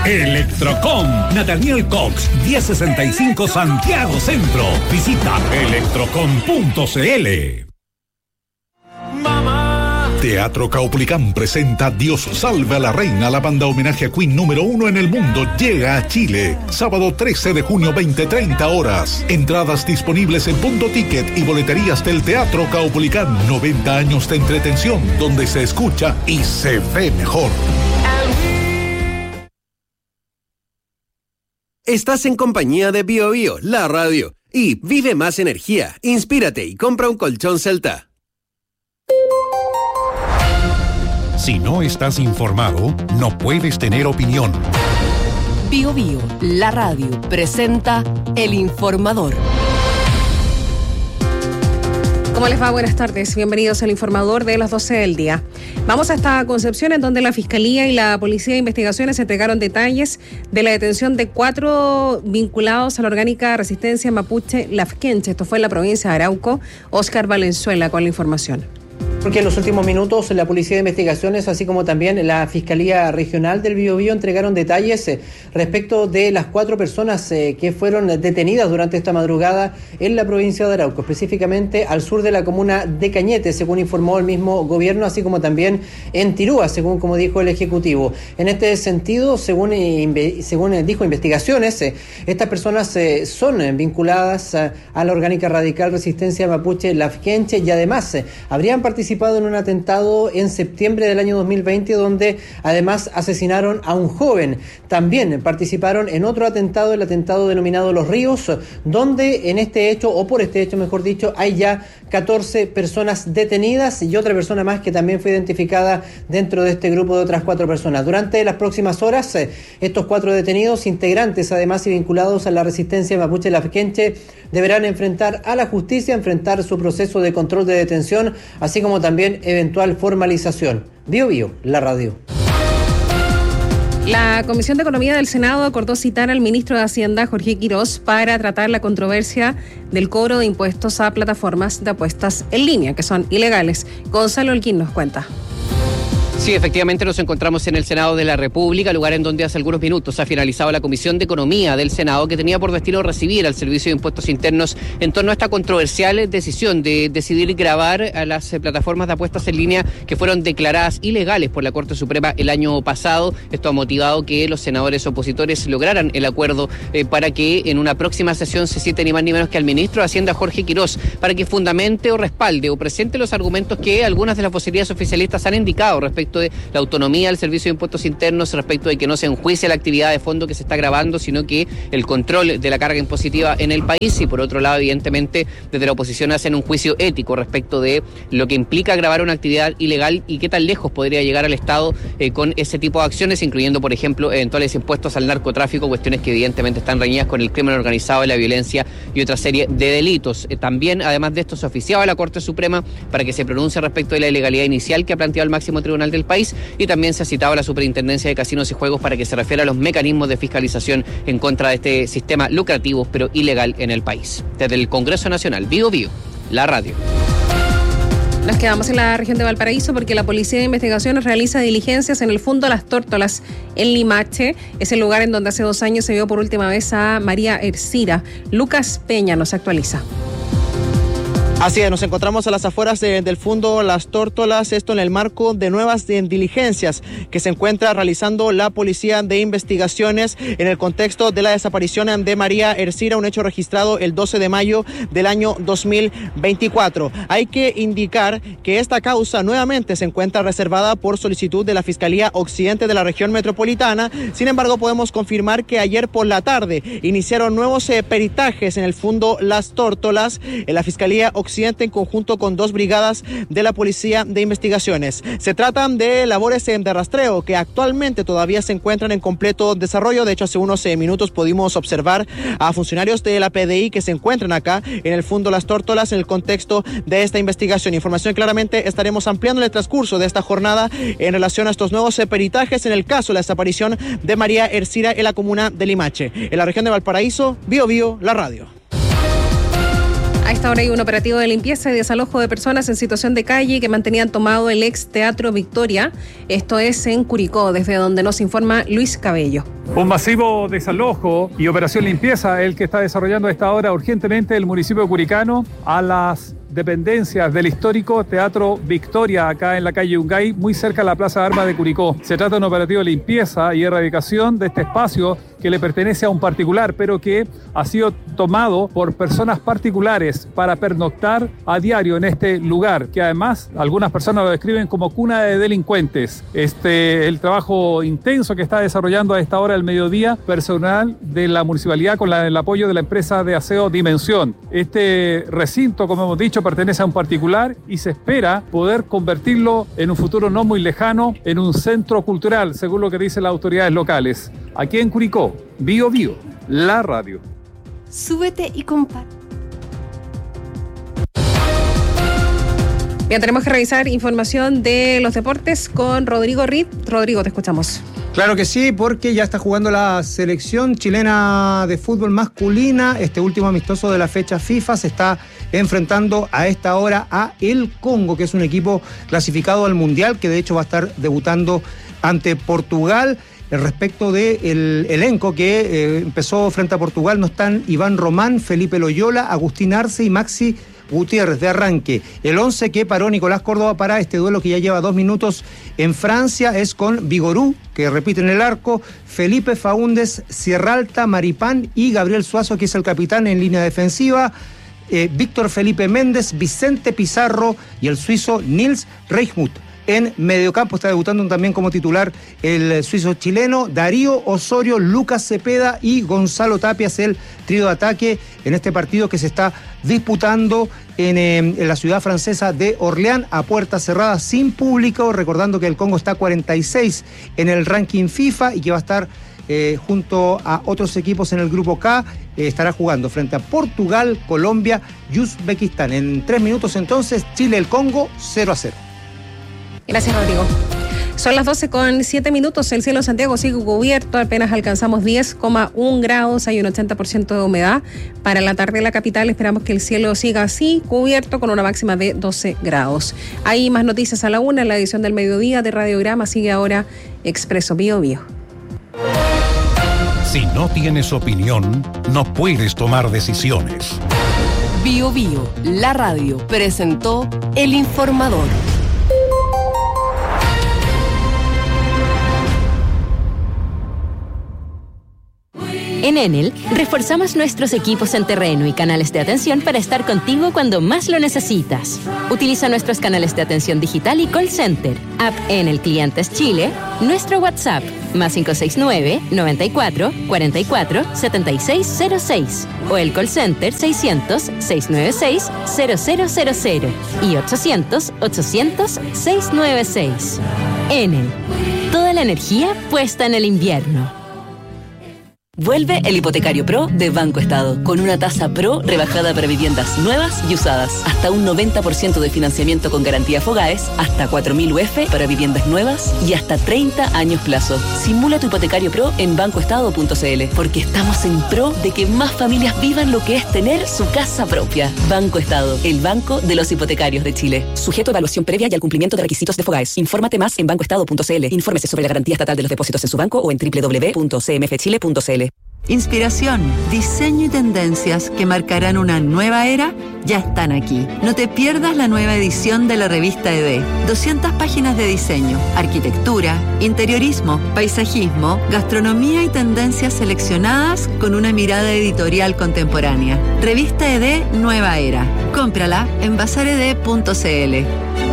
Electrocom, Nathaniel Cox, 1065 Santiago Centro. Visita electrocom.cl. Teatro Caupolicán presenta Dios salve a la reina. La banda homenaje a Queen número 1 en el mundo llega a Chile. Sábado 13 de junio, 20:30 horas. Entradas disponibles en Punto Ticket y boleterías del Teatro Caupolicán. 90 años de entretención donde se escucha y se ve mejor. Estás en compañía de BioBio, la radio. Y vive más energía, inspírate y compra un colchón Celta. Si no estás informado, no puedes tener opinión. BioBio, la radio, presenta El Informador. ¿Cómo les va? Buenas tardes. Bienvenidos al Informador de las 12 del día. Vamos hasta Concepción, en donde la Fiscalía y la Policía de Investigaciones entregaron detalles de la detención de 4 vinculados a la orgánica Resistencia Mapuche Lafkenche. Esto fue en la provincia de Arauco. Óscar Valenzuela con la información. Porque en los últimos minutos la Policía de Investigaciones, así como también la Fiscalía Regional del Biobío, entregaron detalles respecto de las 4 personas que fueron detenidas durante esta madrugada en la provincia de Arauco, específicamente al sur de la comuna de Cañete, según informó el mismo gobierno, así como también en Tirúa, según como dijo el Ejecutivo. En este sentido, según dijo Investigaciones, estas personas son vinculadas a la orgánica radical Resistencia Mapuche Lafkenche y además habrían participado en un atentado en septiembre del año 2020, donde además asesinaron a un joven. También participaron en otro atentado, el atentado denominado Los Ríos, donde en este hecho, o por este hecho mejor dicho, hay ya 14 personas detenidas y otra persona más que también fue identificada dentro de este grupo de otras 4 personas. Durante las próximas horas, estos 4 detenidos, integrantes además y vinculados a la Resistencia Mapuche Lafkenche, deberán enfrentar a la justicia, enfrentar su proceso de control de detención, así como también eventual formalización. BioBio, la radio. La Comisión de Economía del Senado acordó citar al ministro de Hacienda, Jorge Quirós, para tratar la controversia del cobro de impuestos a plataformas de apuestas en línea, que son ilegales. Gonzalo Holguín nos cuenta. Sí, efectivamente nos encontramos en el Senado de la República, lugar en donde hace algunos minutos ha finalizado la Comisión de Economía del Senado, que tenía por destino recibir al Servicio de Impuestos Internos en torno a esta controversial decisión de decidir gravar a las plataformas de apuestas en línea que fueron declaradas ilegales por la Corte Suprema el año pasado. Esto ha motivado que los senadores opositores lograran el acuerdo para que en una próxima sesión se cite ni más ni menos que al ministro de Hacienda, Jorge Quirós, para que fundamente o respalde o presente los argumentos que algunas de las vocerías oficialistas han indicado respecto de la autonomía del Servicio de Impuestos Internos, respecto de que no se enjuicie la actividad de fondo que se está grabando, sino que el control de la carga impositiva en el país. Y por otro lado, evidentemente, desde la oposición hacen un juicio ético respecto de lo que implica grabar una actividad ilegal y qué tan lejos podría llegar al Estado con ese tipo de acciones, incluyendo, por ejemplo, eventuales impuestos al narcotráfico, cuestiones que evidentemente están reñidas con el crimen organizado y la violencia y otra serie de delitos. También, además de esto, se oficiaba a la Corte Suprema para que se pronuncie respecto de la ilegalidad inicial que ha planteado el máximo tribunal del país, y también se ha citado a la Superintendencia de Casinos y Juegos para que se refiera a los mecanismos de fiscalización en contra de este sistema lucrativo pero ilegal en el país. Desde el Congreso Nacional, BioBio, la radio. Nos quedamos en la región de Valparaíso porque la Policía de Investigaciones realiza diligencias en el Fundo Las Tórtolas en Limache. Es el lugar en donde hace 2 años se vio por última vez a María Ercira. Lucas Peña nos actualiza. Así es, nos encontramos a las afueras del Fundo Las Tórtolas, esto en el marco de nuevas diligencias que se encuentra realizando la Policía de Investigaciones en el contexto de la desaparición de María Ercira, un hecho registrado el 12 de mayo del año 2024. Hay que indicar que esta causa nuevamente se encuentra reservada por solicitud de la Fiscalía Occidente de la región metropolitana. Sin embargo, podemos confirmar que ayer por la tarde iniciaron nuevos peritajes en el Fundo Las Tórtolas en la Fiscalía Occidente en conjunto con 2 brigadas de la Policía de Investigaciones. Se tratan de labores de rastreo que actualmente todavía se encuentran en completo desarrollo. De hecho, hace unos minutos pudimos observar a funcionarios de la PDI que se encuentran acá en el Fundo Las Tórtolas en el contexto de esta investigación. Información que claramente estaremos ampliando en el transcurso de esta jornada en relación a estos nuevos peritajes en el caso de la desaparición de María Ercira en la comuna de Limache. En la región de Valparaíso, BioBio, la radio. A esta hora hay un operativo de limpieza y desalojo de personas en situación de calle que mantenían tomado el ex Teatro Victoria. Esto es en Curicó, desde donde nos informa Luis Cabello. Un masivo desalojo y operación limpieza el que está desarrollando a esta hora urgentemente el municipio de Curicano a las dependencias del histórico Teatro Victoria, acá en la calle Yungay, muy cerca de la Plaza de Armas de Curicó. Se trata de un operativo de limpieza y erradicación de este espacio que le pertenece a un particular, pero que ha sido tomado por personas particulares para pernoctar a diario en este lugar, que además algunas personas lo describen como cuna de delincuentes. El trabajo intenso que está desarrollando a esta hora del mediodía personal de la municipalidad con el apoyo de la empresa de aseo Dimensión. Este recinto, como hemos dicho, pertenece a un particular y se espera poder convertirlo en un futuro no muy lejano en un centro cultural, según lo que dicen las autoridades locales. Aquí en Curicó, Bío Bío, la radio. Súbete y comparte. Bien, tenemos que revisar información de los deportes con Rodrigo Reed. Rodrigo, te escuchamos. Claro que sí, porque ya está jugando la selección chilena de fútbol masculina. Este último amistoso de la fecha FIFA se está enfrentando a esta hora a el Congo, que es un equipo clasificado al Mundial, que de hecho va a estar debutando ante Portugal. Respecto del elenco que empezó frente a Portugal, no están Iván Román, Felipe Loyola, Agustín Arce y Maxi Gutiérrez de arranque. El 11 que paró Nicolás Córdoba para este duelo que ya lleva 2 minutos en Francia es con Vigorú, que repite en el arco, Felipe Faúndez, Sierralta, Maripán y Gabriel Suazo, que es el capitán en línea defensiva, Víctor Felipe Méndez, Vicente Pizarro y el suizo Nils Reichmuth. En mediocampo está debutando también como titular el suizo chileno, Darío Osorio, Lucas Cepeda y Gonzalo Tapias, el trío de ataque en este partido que se está disputando en la ciudad francesa de Orleans a puerta cerrada sin público, recordando que el Congo está 46 en el ranking FIFA y que va a estar junto a otros equipos en el grupo K, estará jugando frente a Portugal, Colombia y Uzbekistán. En 3 minutos entonces, Chile-el Congo 0-0. Gracias, Rodrigo. Son las 12:07. El cielo de Santiago sigue cubierto, apenas alcanzamos 10,1 grados, hay un 80% de humedad. Para la tarde en la capital esperamos que el cielo siga así, cubierto, con una máxima de 12 grados. Hay más noticias a la 1 en la edición del mediodía de Radiograma. Sigue ahora Expreso Bío Bío. Si no tienes opinión, no puedes tomar decisiones. Bío Bío, la radio, presentó El Informador. En Enel, reforzamos nuestros equipos en terreno y canales de atención para estar contigo cuando más lo necesitas. Utiliza nuestros canales de atención digital y call center, app Enel Clientes Chile, nuestro WhatsApp, +569 94 44 7606 o el call center 600 696 0000 y 800 800 696. Enel, toda la energía puesta en el invierno. Vuelve el Hipotecario Pro de Banco Estado, con una tasa Pro rebajada para viviendas nuevas y usadas. Hasta un 90% de financiamiento con garantía Fogaes, hasta 4.000 UF para viviendas nuevas y hasta 30 años plazo. Simula tu Hipotecario Pro en bancoestado.cl, porque estamos en pro de que más familias vivan lo que es tener su casa propia. Banco Estado, el banco de los hipotecarios de Chile. Sujeto a evaluación previa y al cumplimiento de requisitos de Fogaes. Infórmate más en bancoestado.cl. Infórmese sobre la garantía estatal de los depósitos en su banco o en www.cmfchile.cl. Inspiración, diseño y tendencias que marcarán una nueva era ya están aquí. No te pierdas la nueva edición de la revista ED. 200 páginas de diseño, arquitectura, interiorismo, paisajismo, gastronomía y tendencias seleccionadas con una mirada editorial contemporánea. Revista ED Nueva Era. Cómprala en bazared.cl.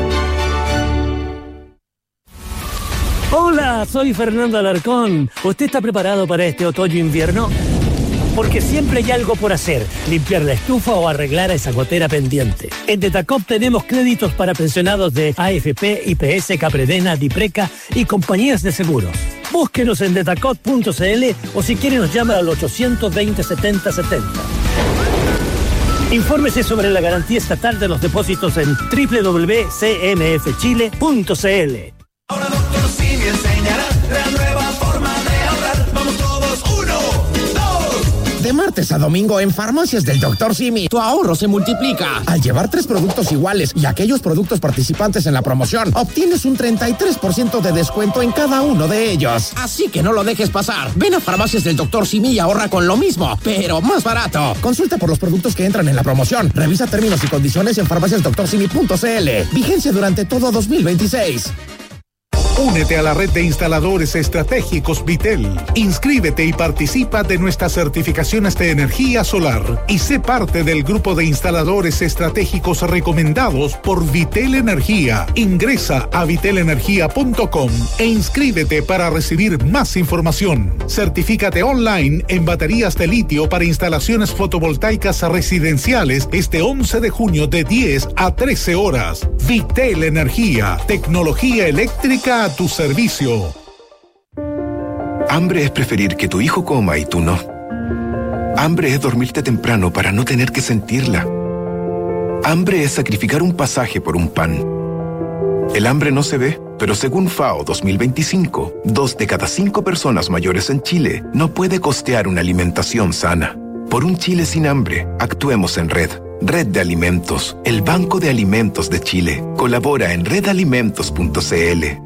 Hola, soy Fernando Alarcón. ¿Usted está preparado para este otoño-invierno? Porque siempre hay algo por hacer, limpiar la estufa o arreglar a esa gotera pendiente. En Detacop tenemos créditos para pensionados de AFP, IPS, Capredena, Dipreca y compañías de seguros. Búsquenos en detacop.cl o si quiere nos llama al 820-7070. Infórmese sobre la garantía estatal de los depósitos en www.cmfchile.cl. Ahora Dr. Simi enseñará la nueva forma de ahorrar. Vamos todos, 1, 2. De martes martes a domingo en Farmacias del Dr. Simi, tu ahorro se multiplica. Al llevar 3 productos iguales y aquellos productos participantes en la promoción, obtienes un 33% de descuento en cada uno de ellos. Así que no lo dejes pasar. Ven a Farmacias del Dr. Simi y ahorra con lo mismo, pero más barato. Consulta por los productos que entran en la promoción. Revisa términos y condiciones en farmaciasdoctorsimi.cl. Vigencia durante todo 2026. Únete a la red de instaladores estratégicos Vitel. Inscríbete y participa de nuestras certificaciones de energía solar y sé parte del grupo de instaladores estratégicos recomendados por Vitel Energía. Ingresa a vitelenergia.com e inscríbete para recibir más información. Certifícate online en baterías de litio para instalaciones fotovoltaicas residenciales este 11 de junio de 10 a 13 horas. Vitel Energía, tecnología eléctrica a tu servicio. Hambre es preferir que tu hijo coma y tú no. Hambre es dormirte temprano para no tener que sentirla. Hambre es sacrificar un pasaje por un pan. El hambre no se ve, pero según FAO 2025, 2 de cada 5 personas mayores en Chile no puede costear una alimentación sana. Por un Chile sin hambre, actuemos en red. Red de Alimentos, el Banco de Alimentos de Chile. Colabora en redalimentos.cl.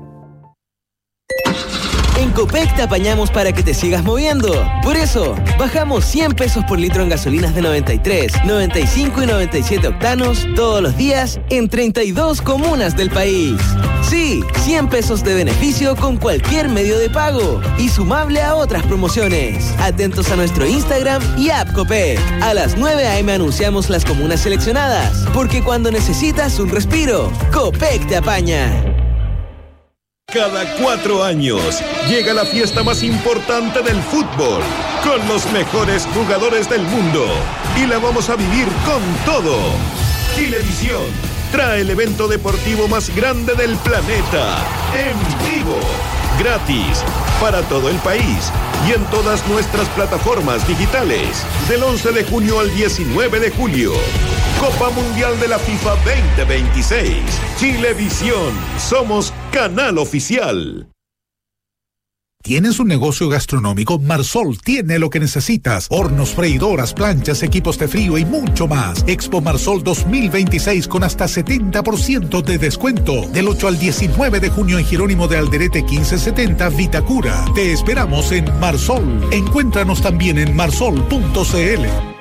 En Copec te apañamos para que te sigas moviendo. Por eso, bajamos 100 pesos por litro en gasolinas de 93, 95 y 97 octanos todos los días en 32 comunas del país. Sí, 100 pesos de beneficio con cualquier medio de pago y sumable a otras promociones. Atentos a nuestro Instagram y app Copec. A las 9 a.m. anunciamos las comunas seleccionadas, porque cuando necesitas un respiro, Copec te apaña. Cada 4 años llega la fiesta más importante del fútbol, con los mejores jugadores del mundo, y la vamos a vivir con todo. Chilevisión trae el evento deportivo más grande del planeta, en vivo, gratis, para todo el país y en todas nuestras plataformas digitales, del 11 de junio al 19 de julio. Copa Mundial de la FIFA 2026. Chilevisión. Somos canal oficial. ¿Tienes un negocio gastronómico? Marsol tiene lo que necesitas. Hornos, freidoras, planchas, equipos de frío y mucho más. Expo Marsol 2026 con hasta 70% de descuento. Del 8 al 19 de junio en Jerónimo de Alderete 1570, Vitacura. Te esperamos en Marsol. Encuéntranos también en marsol.cl.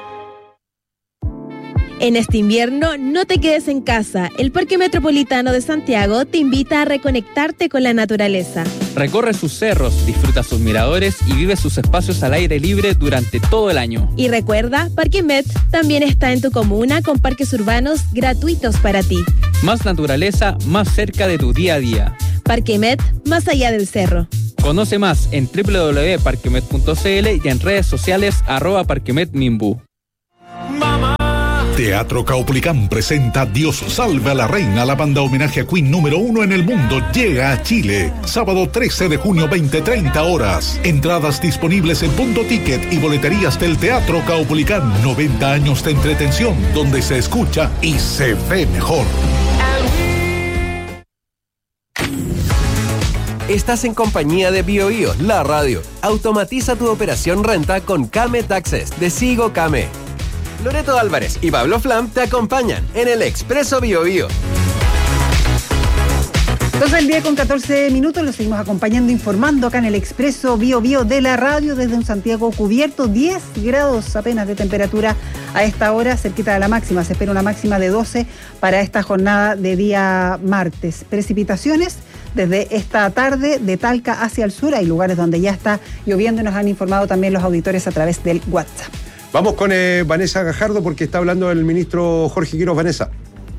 En este invierno, no te quedes en casa. El Parque Metropolitano de Santiago te invita a reconectarte con la naturaleza. Recorre sus cerros, disfruta sus miradores y vive sus espacios al aire libre durante todo el año. Y recuerda, Parque Met también está en tu comuna con parques urbanos gratuitos para ti. Más naturaleza, más cerca de tu día a día. Parque Met, más allá del cerro. Conoce más en www.parquemet.cl y en redes sociales @parquemetminbu. Teatro Caupolicán presenta Dios salve a la reina. La banda homenaje a Queen número 1 en el mundo llega a Chile. Sábado 13 de junio, 20:30 horas. Entradas disponibles en Punto Ticket y boleterías del Teatro Caupolicán. 90 años de entretención donde se escucha y se ve mejor. Estás en compañía de BioBio, la radio. Automatiza tu operación renta con Kame Taxes de Sigo Kame. Loreto Álvarez y Pablo Flam te acompañan en el Expreso BioBio. 12 del día con 14 minutos, los seguimos acompañando, informando acá en el Expreso BioBio de la radio desde un Santiago cubierto, 10 grados apenas de temperatura a esta hora, cerquita de la máxima. Se espera una máxima de 12 para esta jornada de día martes. Precipitaciones desde esta tarde de Talca hacia el sur, hay lugares donde ya está lloviendo y nos han informado también los auditores a través del WhatsApp. Vamos con Vanessa Gajardo porque está hablando el ministro Jorge Quiroz. Vanessa.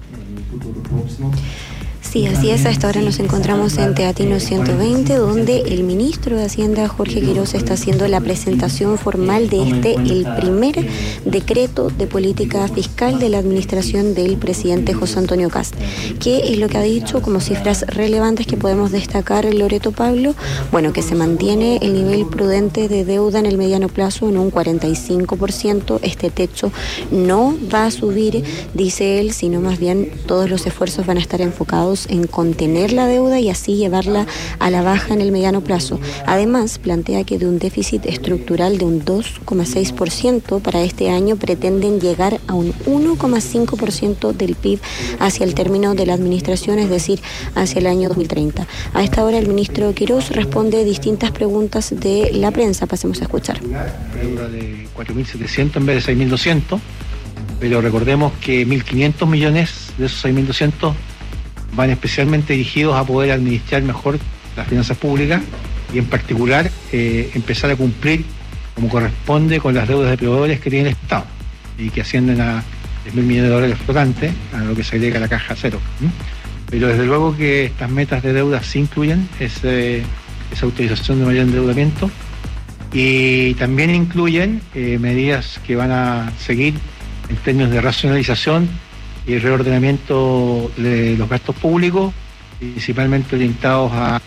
Sí, así es. A esta hora nos encontramos en Teatino 120, donde el ministro de Hacienda, Jorge Quiroz, está haciendo la presentación formal de el primer decreto de política fiscal de la administración del presidente José Antonio Kast. ¿Qué es lo que ha dicho como cifras relevantes que podemos destacar, Loreto Pablo? Bueno, que se mantiene el nivel prudente de deuda en el mediano plazo en un 45%. Este techo no va a subir, dice él, sino más bien todos los esfuerzos van a estar enfocados en contener la deuda y así llevarla a la baja en el mediano plazo. Además, plantea que de un déficit estructural de un 2,6% para este año pretenden llegar a un 1,5% del PIB hacia el término de la administración, es decir, hacia el año 2030. A esta hora el ministro Quirós responde distintas preguntas de la prensa. Pasemos a escuchar. Deuda de 4.700 en vez de 6.200, pero recordemos que 1.500 millones de esos 6.200 van especialmente dirigidos a poder administrar mejor las finanzas públicas y en particular empezar a cumplir como corresponde con las deudas de proveedores que tiene el Estado y que ascienden a 10.000 millones de dólares flotantes, a lo que se agrega a la caja cero. Pero desde luego que estas metas de deuda sí incluyen esa autorización de mayor endeudamiento y también incluyen medidas que van a seguir en términos de racionalización y reordenamiento de los gastos públicos, principalmente orientados a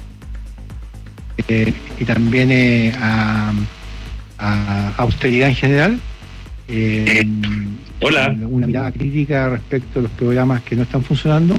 y también a austeridad en general. Una mirada crítica respecto a los programas que no están funcionando,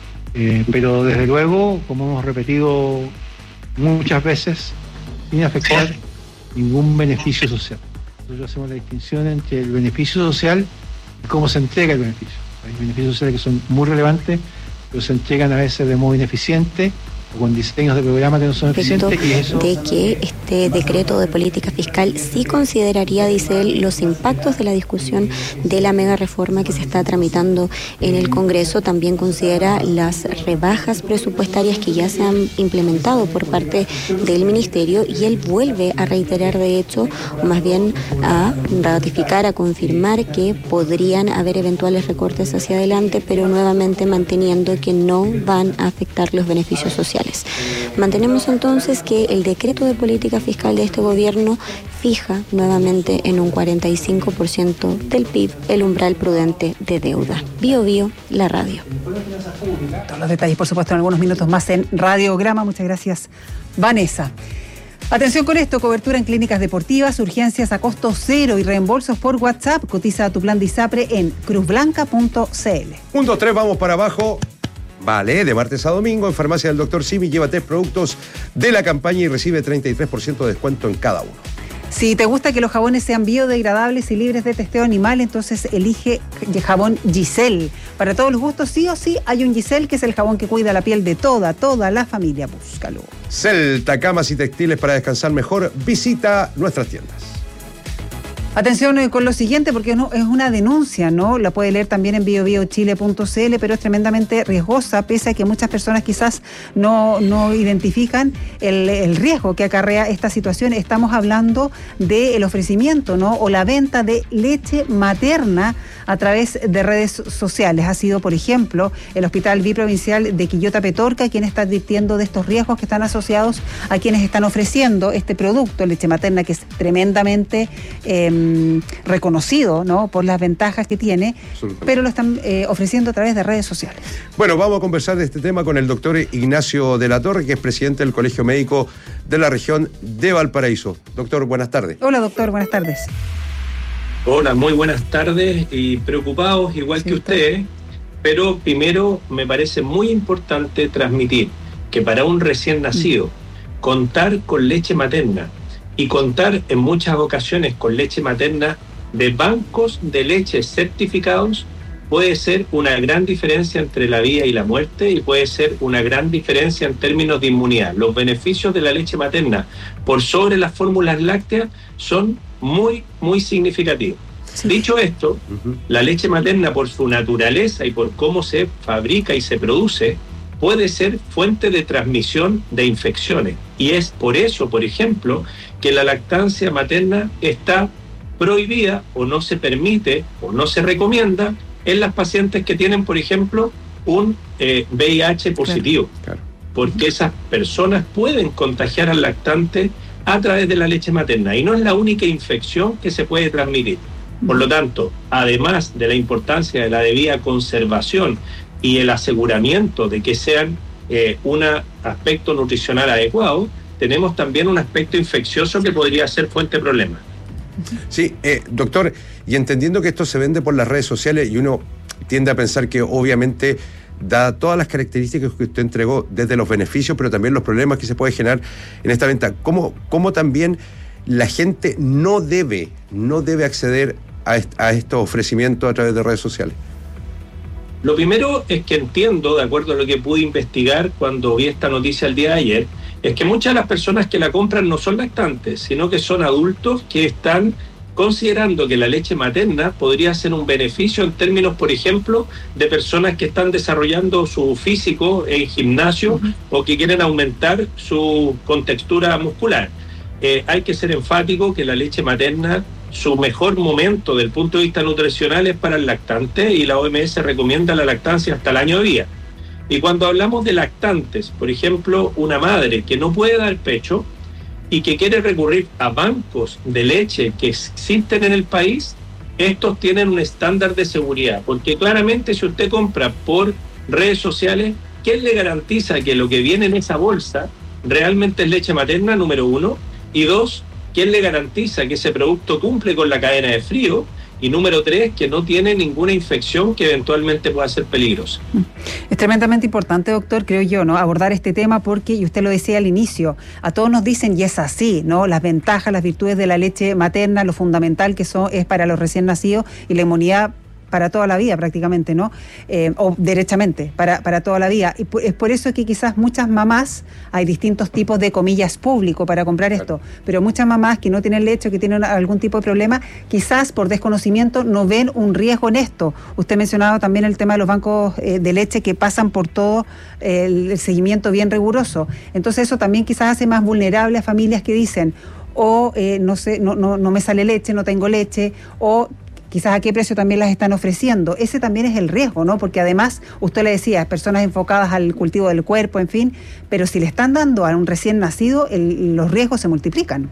pero desde luego, como hemos repetido muchas veces, sin afectar ningún beneficio social. Nosotros hacemos la distinción entre el beneficio social y cómo se entrega el beneficio. Hay beneficios sociales que son muy relevantes, pero se entregan a veces de modo ineficiente o con diseños de programas que no son eficientes. Y eso... De que este decreto de política fiscal sí consideraría, dice él, los impactos de la discusión de la mega reforma que se está tramitando en el Congreso. También considera las rebajas presupuestarias que ya se han implementado por parte del Ministerio y él vuelve a reiterar, de hecho, o más bien a ratificar, a confirmar que podrían haber eventuales recortes hacia adelante, pero nuevamente manteniendo que no van a afectar los beneficios sociales. Mantenemos entonces que el decreto de política fiscal de este gobierno fija nuevamente en un 45% del PIB el umbral prudente de deuda. Bio Bio, la radio. Todos los detalles, por supuesto, en algunos minutos más en Radiograma. Muchas gracias, Vanessa. Atención con esto, cobertura en clínicas deportivas, urgencias a costo cero y reembolsos por WhatsApp. Cotiza tu plan de ISAPRE en cruzblanca.cl. 1, 2, 3, vamos para abajo. Vale, de martes a domingo en Farmacia del Dr. Simi lleva 3 productos de la campaña y recibe 33% de descuento en cada uno. Si te gusta que los jabones sean biodegradables y libres de testeo animal, entonces elige jabón Giselle. Para todos los gustos, sí o sí, hay un Giselle que es el jabón que cuida la piel de toda la familia. Búscalo. Celta, camas y textiles para descansar mejor. Visita nuestras tiendas. Atención con lo siguiente, porque no, es una denuncia, ¿no? La puede leer también en biobiochile.cl, pero es tremendamente riesgosa, pese a que muchas personas quizás no identifican el riesgo que acarrea esta situación. Estamos hablando del ofrecimiento, ¿no? O la venta de leche materna a través de redes sociales. Ha sido, por ejemplo, el Hospital Biprovincial de Quillota Petorca quien está advirtiendo de estos riesgos que están asociados a quienes están ofreciendo este producto, leche materna, que es tremendamente reconocido, ¿no? Por las ventajas que tiene, pero lo están ofreciendo a través de redes sociales. Bueno, vamos a conversar de este tema con el doctor Ignacio de la Torre, que es presidente del Colegio Médico de la región de Valparaíso. Doctor, buenas tardes. Hola, doctor, buenas tardes. Hola, muy buenas tardes y preocupados igual que ustedes, pero primero me parece muy importante transmitir que para un recién nacido contar con leche materna y contar en muchas ocasiones con leche materna de bancos de leche certificados puede ser una gran diferencia entre la vida y la muerte y puede ser una gran diferencia en términos de inmunidad. Los beneficios de la leche materna por sobre las fórmulas lácteas son muy, muy significativos. Sí. Dicho esto, la leche materna por su naturaleza y por cómo se fabrica y se produce puede ser fuente de transmisión de infecciones. Y es por eso, por ejemplo, que la lactancia materna está prohibida o no se permite o no se recomienda en las pacientes que tienen, por ejemplo, un VIH positivo. Claro. Porque esas personas pueden contagiar al lactante a través de la leche materna y no es la única infección que se puede transmitir. Por lo tanto, además de la importancia de la debida conservación y el aseguramiento de que sean un aspecto nutricional adecuado, tenemos también un aspecto infeccioso que podría ser fuente de problemas. Sí, doctor, y entendiendo que esto se vende por las redes sociales y uno tiende a pensar que obviamente dadas todas las características que usted entregó, desde los beneficios, pero también los problemas que se puede generar en esta venta. ¿Cómo también la gente no debe acceder a estos ofrecimientos a través de redes sociales? Lo primero es que entiendo, de acuerdo a lo que pude investigar cuando vi esta noticia el día de ayer, es que muchas de las personas que la compran no son lactantes, sino que son adultos que están considerando que la leche materna podría ser un beneficio en términos, por ejemplo, de personas que están desarrollando su físico en gimnasio o que quieren aumentar su contextura muscular. Hay que ser enfático que la leche materna, su mejor momento del punto de vista nutricional es para el lactante, y la OMS recomienda la lactancia hasta el año de vida. Y cuando hablamos de lactantes, por ejemplo, una madre que no puede dar pecho y que quiere recurrir a bancos de leche que existen en el país, estos tienen un estándar de seguridad, porque claramente si usted compra por redes sociales, ¿quién le garantiza que lo que viene en esa bolsa realmente es leche materna, número uno? Y dos, ¿quién le garantiza que ese producto cumple con la cadena de frío? Y número tres, que no tiene ninguna infección que eventualmente pueda ser peligrosa. Es tremendamente importante, doctor, creo yo, ¿no?, abordar este tema porque, y usted lo decía al inicio, a todos nos dicen, y es así, ¿no?, las ventajas, las virtudes de la leche materna, lo fundamental que es para los recién nacidos y la inmunidad para toda la vida prácticamente, ¿no? O derechamente, para toda la vida. Y es por eso que quizás muchas mamás, hay distintos tipos de comillas público para comprar esto, pero muchas mamás que no tienen leche, que tienen algún tipo de problema, quizás por desconocimiento no ven un riesgo en esto. Usted mencionaba también el tema de los bancos de leche que pasan por todo el seguimiento bien riguroso. Entonces eso también quizás hace más vulnerable a familias que dicen, no sé, no me sale leche, no tengo leche, o quizás a qué precio también las están ofreciendo. Ese también es el riesgo, ¿no? Porque además, usted le decía, personas enfocadas al cultivo del cuerpo, en fin, pero si le están dando a un recién nacido, los riesgos se multiplican.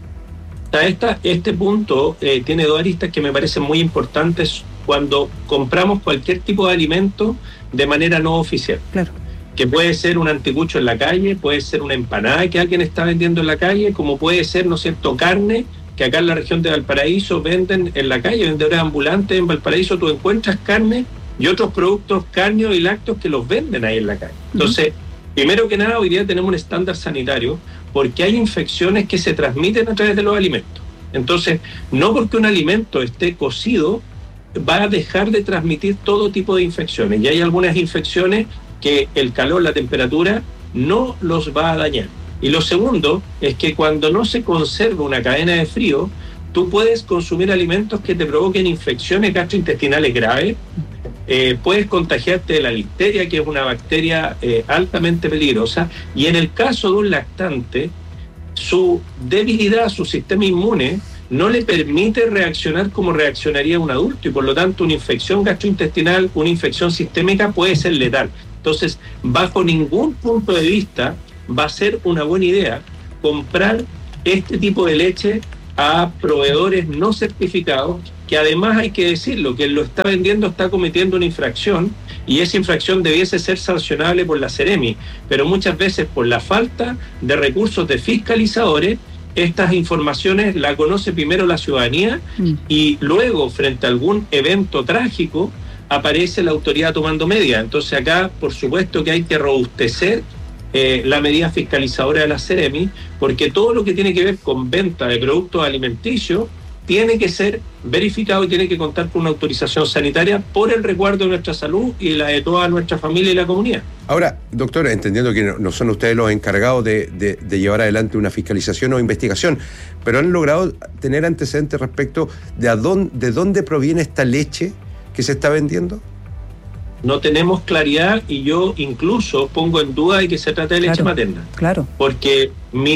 Este punto tiene dos aristas que me parecen muy importantes cuando compramos cualquier tipo de alimento de manera no oficial. Claro. Que puede ser un anticucho en la calle, puede ser una empanada que alguien está vendiendo en la calle, como puede ser, ¿no es cierto?, carne, que acá en la región de Valparaíso venden en la calle, vendedores ambulantes en Valparaíso, tú encuentras carne y otros productos cárneos y lácteos que los venden ahí en la calle. Entonces, primero que nada, hoy día tenemos un estándar sanitario porque hay infecciones que se transmiten a través de los alimentos. Entonces, no porque un alimento esté cocido va a dejar de transmitir todo tipo de infecciones, y hay algunas infecciones que el calor, la temperatura, no los va a dañar. Y lo segundo es que cuando no se conserva una cadena de frío, tú puedes consumir alimentos que te provoquen infecciones gastrointestinales graves, puedes contagiarte de la listeria, que es una bacteria altamente peligrosa, y en el caso de un lactante, su debilidad, su sistema inmune, no le permite reaccionar como reaccionaría un adulto, y por lo tanto una infección gastrointestinal, una infección sistémica puede ser letal. Entonces, bajo ningún punto de vista va a ser una buena idea comprar este tipo de leche a proveedores no certificados, que además hay que decirlo, quien lo está vendiendo está cometiendo una infracción, y esa infracción debiese ser sancionable por la Seremi, pero muchas veces por la falta de recursos de fiscalizadores, estas informaciones la conoce primero la ciudadanía y luego, frente a algún evento trágico, aparece la autoridad tomando medidas. Entonces acá, por supuesto que hay que robustecer la medida fiscalizadora de la Seremi, porque todo lo que tiene que ver con venta de productos alimenticios tiene que ser verificado y tiene que contar con una autorización sanitaria por el resguardo de nuestra salud y la de toda nuestra familia y la comunidad. Ahora, doctora, entendiendo que no son ustedes los encargados de llevar adelante una fiscalización o investigación, pero han logrado tener antecedentes respecto de dónde proviene esta leche que se está vendiendo. No tenemos claridad, y yo incluso pongo en duda de que se trata de leche materna. Claro. Porque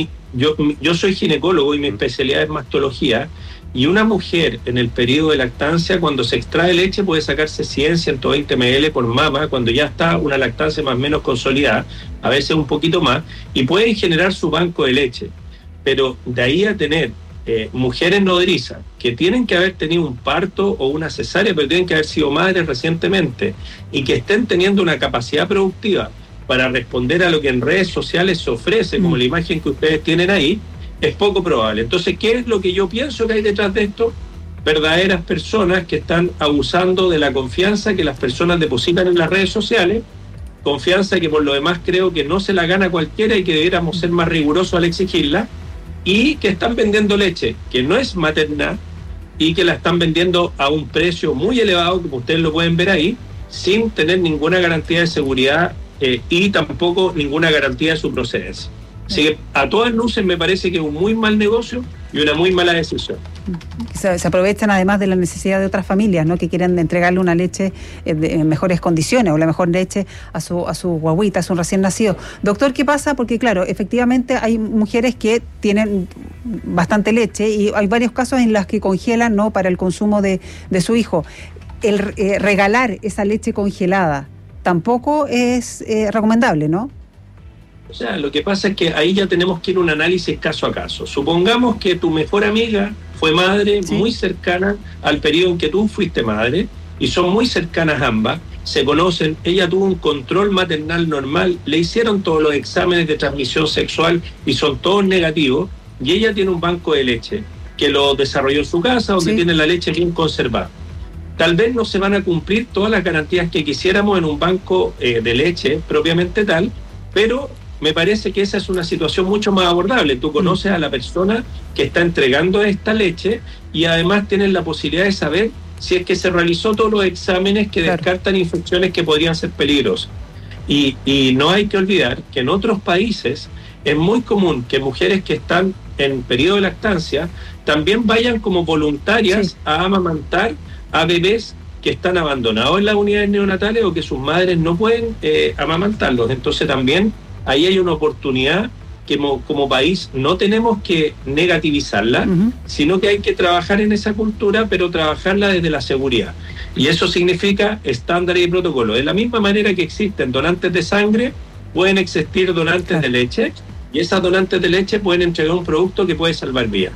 yo soy ginecólogo y mi especialidad es mastología, y una mujer en el periodo de lactancia, cuando se extrae leche, puede sacarse 100, 120 ml por mama, cuando ya está una lactancia más o menos consolidada, a veces un poquito más, y pueden generar su banco de leche. Pero de ahí a tener mujeres nodrizas que tienen que haber tenido un parto o una cesárea, pero tienen que haber sido madres recientemente, y que estén teniendo una capacidad productiva para responder a lo que en redes sociales se ofrece, como la imagen que ustedes tienen ahí, es poco probable. Entonces, ¿qué es lo que yo pienso que hay detrás de esto? Verdaderas personas que están abusando de la confianza que las personas depositan en las redes sociales confianza que por lo demás creo que no se la gana cualquiera y que debiéramos ser más rigurosos al exigirla, y que están vendiendo leche que no es materna y que la están vendiendo a un precio muy elevado, como ustedes lo pueden ver ahí, sin tener ninguna garantía de seguridad y tampoco ninguna garantía de su procedencia. Así que a todas luces me parece que es un muy mal negocio y una muy mala decisión. Se aprovechan además de la necesidad de otras familias, ¿no?, que quieren entregarle una leche en mejores condiciones o la mejor leche a su guagüita, a su recién nacido. Doctor, ¿qué pasa? Porque claro, efectivamente hay mujeres que tienen bastante leche y hay varios casos en los que congelan, ¿no?, para el consumo de su hijo. El regalar esa leche congelada tampoco es recomendable, ¿no? O sea, lo que pasa es que ahí ya tenemos que ir a un análisis caso a caso. Supongamos que tu mejor amiga fue madre, sí, muy cercana al periodo en que tú fuiste madre, y son muy cercanas ambas, se conocen, ella tuvo un control maternal normal, le hicieron todos los exámenes de transmisión sexual y son todos negativos, y ella tiene un banco de leche que lo desarrolló en su casa, donde tiene la leche bien conservada. Tal vez no se van a cumplir todas las garantías que quisiéramos en un banco de leche propiamente tal, pero me parece que esa es una situación mucho más abordable. Tú conoces a la persona que está entregando esta leche y además tienes la posibilidad de saber si es que se realizó todos los exámenes que descartan infecciones que podrían ser peligrosas. Y no hay que olvidar que en otros países es muy común que mujeres que están en periodo de lactancia también vayan como voluntarias a amamantar a bebés que están abandonados en las unidades neonatales o que sus madres no pueden amamantarlos. Entonces también ahí hay una oportunidad que como país no tenemos que negativizarla, sino que hay que trabajar en esa cultura, pero trabajarla desde la seguridad. Y eso significa estándares y protocolos. De la misma manera que existen donantes de sangre, pueden existir donantes de leche, y esas donantes de leche pueden entregar un producto que puede salvar vidas.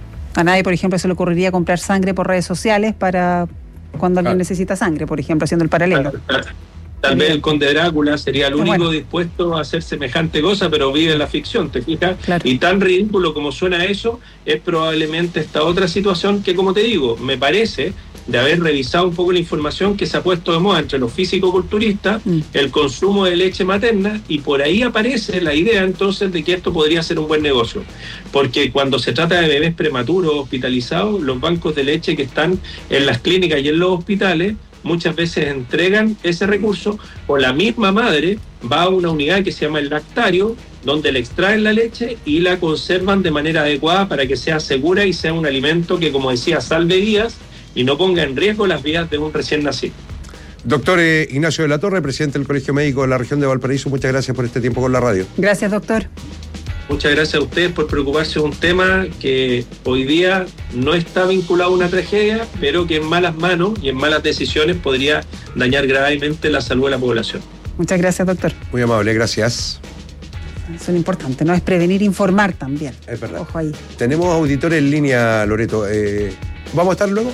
A nadie, por ejemplo, se le ocurriría comprar sangre por redes sociales para cuando alguien necesita sangre, por ejemplo, haciendo el paralelo. Tal vez el conde Drácula sería el único dispuesto a hacer semejante cosa, pero vive en la ficción, ¿te fijas? Y tan ridículo como suena eso, es probablemente esta otra situación que, como te digo, me parece, de haber revisado un poco la información, que se ha puesto de moda entre los físico-culturistas, el consumo de leche materna, y por ahí aparece la idea entonces de que esto podría ser un buen negocio. Porque cuando se trata de bebés prematuros hospitalizados, los bancos de leche que están en las clínicas y en los hospitales muchas veces entregan ese recurso, o la misma madre va a una unidad que se llama el lactario, donde le extraen la leche y la conservan de manera adecuada para que sea segura y sea un alimento que, como decía, salve vidas y no ponga en riesgo las vidas de un recién nacido. Doctor Ignacio de la Torre, presidente del Colegio Médico de la región de Valparaíso, muchas gracias por este tiempo con la radio. Gracias, doctor. Muchas gracias a ustedes por preocuparse de un tema que hoy día no está vinculado a una tragedia, pero que en malas manos y en malas decisiones podría dañar gravemente la salud de la población. Muchas gracias, doctor. Muy amable, gracias. Eso es importante, ¿no? Es prevenir e informar también. Es verdad. Ojo ahí. Tenemos auditores en línea, Loreto. ¿Vamos a estar luego?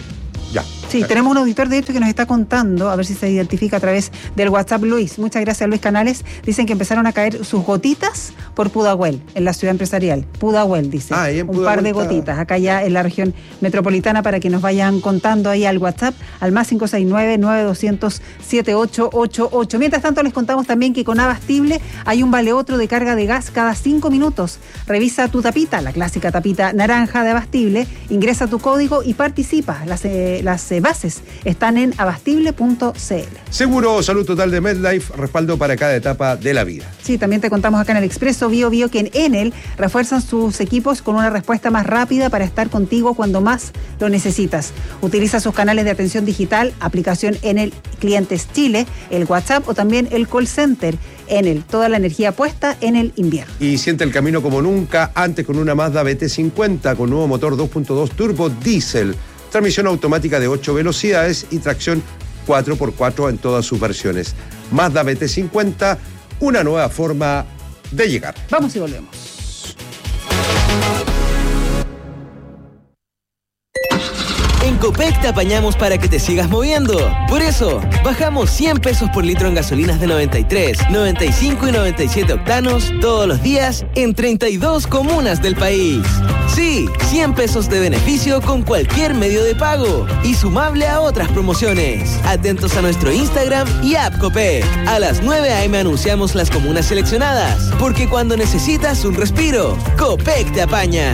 Ya. Sí, tenemos un auditor de hecho que nos está contando, a ver si se identifica a través del WhatsApp. Luis, muchas gracias, Luis Canales. Dicen que empezaron a caer sus gotitas por Pudahuel, en la ciudad empresarial. Pudahuel, dice. Un par de gotitas, acá ya en la región metropolitana, para que nos vayan contando ahí al WhatsApp, al más 569-9200-7888. Mientras tanto, les contamos también que con Abastible hay un vale otro de carga de gas cada 5 minutos. Revisa tu tapita, la clásica tapita naranja de Abastible, ingresa tu código y participa. Las bases están en abastible.cl. Seguro Salud Total de MedLife, respaldo para cada etapa de la vida. Sí, también te contamos acá en el Expreso Bio Bio que en Enel refuerzan sus equipos con una respuesta más rápida para estar contigo cuando más lo necesitas. Utiliza sus canales de atención digital, aplicación Enel Clientes Chile, el WhatsApp o también el call center. Enel, toda la energía puesta en el invierno. Y siente el camino como nunca antes con una Mazda BT50 con nuevo motor 2.2 turbo diésel. Transmisión automática de 8 velocidades y tracción 4x4 en todas sus versiones. Mazda BT50, una nueva forma de llegar. Vamos y volvemos. En Copec te apañamos para que te sigas moviendo. Por eso, bajamos 100 pesos por litro en gasolinas de 93, 95 y 97 octanos todos los días en 32 comunas del país. Sí, 100 100 pesos de beneficio con cualquier medio de pago y sumable a otras promociones. Atentos a nuestro Instagram y app Copec. A las 9 a.m. anunciamos las comunas seleccionadas, porque cuando necesitas un respiro, Copec te apaña.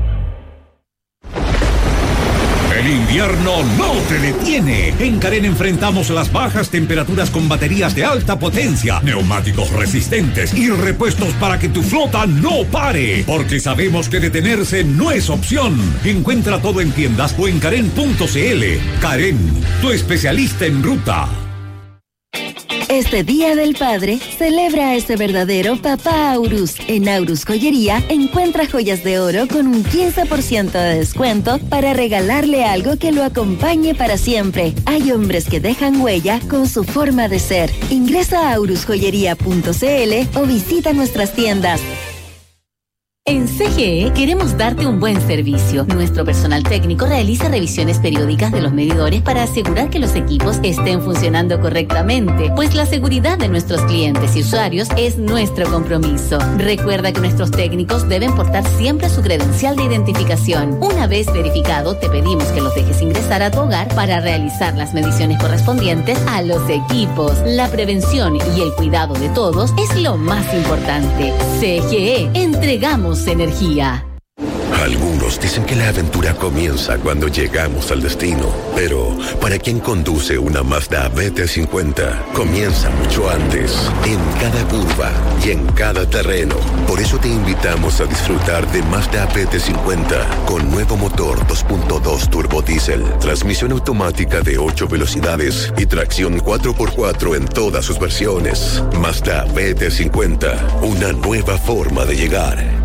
El invierno no te detiene. En Carén enfrentamos las bajas temperaturas con baterías de alta potencia, neumáticos resistentes y repuestos para que tu flota no pare. Porque sabemos que detenerse no es opción. Encuentra todo en tiendas o en Carén.cl. Carén, tu especialista en ruta. Este Día del Padre, celebra a ese verdadero papá Aurus. En Aurus Joyería, encuentra joyas de oro con un 15% de descuento para regalarle algo que lo acompañe para siempre. Hay hombres que dejan huella con su forma de ser. Ingresa a aurusjoyería.cl o visita nuestras tiendas. En CGE queremos darte un buen servicio. Nuestro personal técnico realiza revisiones periódicas de los medidores para asegurar que los equipos estén funcionando correctamente, pues la seguridad de nuestros clientes y usuarios es nuestro compromiso. Recuerda que nuestros técnicos deben portar siempre su credencial de identificación. Una vez verificado, te pedimos que los dejes ingresar a tu hogar para realizar las mediciones correspondientes a los equipos. La prevención y el cuidado de todos es lo más importante. CGE, entregamos energía. Algunos dicen que la aventura comienza cuando llegamos al destino, pero para quien conduce una Mazda BT50, comienza mucho antes, en cada curva y en cada terreno. Por eso te invitamos a disfrutar de Mazda BT50 con nuevo motor 2.2 turbo diésel, transmisión automática de 8 velocidades y tracción 4x4 en todas sus versiones. Mazda BT50, una nueva forma de llegar.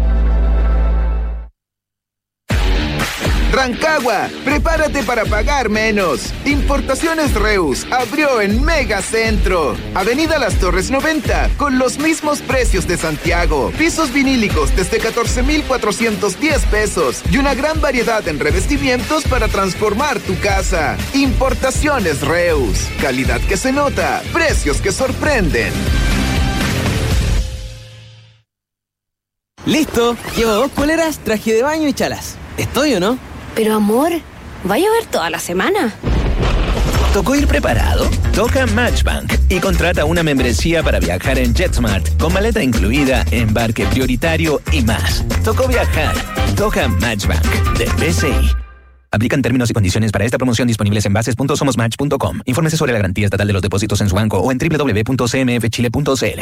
Rancagua, prepárate para pagar menos. Importaciones Reus abrió en Megacentro. Avenida Las Torres 90, con los mismos precios de Santiago. Pisos vinílicos desde 14,410 pesos y una gran variedad en revestimientos para transformar tu casa. Importaciones Reus, calidad que se nota, precios que sorprenden. Listo, llevo 2 poleras, traje de baño y chalas. ¿Estoy o no? Pero amor, ¿va a llover toda la semana? ¿Tocó ir preparado? Toca Matchbank y contrata una membresía para viajar en JetSmart con maleta incluida, embarque prioritario y más. Tocó viajar. Toca Matchbank de BCI. Aplican términos y condiciones para esta promoción disponibles en bases.somosmatch.com. Infórmese sobre la garantía estatal de los depósitos en su banco o en www.cmfchile.cl.